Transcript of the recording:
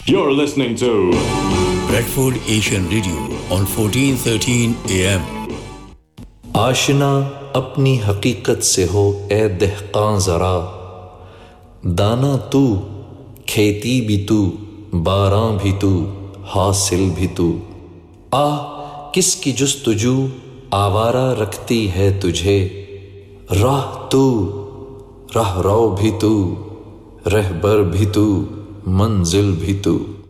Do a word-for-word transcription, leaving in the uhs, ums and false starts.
You're listening to Bradford Asian Radio on fourteen thirteen A M. आशना अपनी हकीकत से हो ए दहकां ज़रा, दाना तू, खेती भी तू, बारां भी तू, हासिल भी तू। आ किसकी जुस्तजू आवारा रखती है तुझे, राह तू, राह रो भी तू, रहबर भी तू, मंजिल भी तू।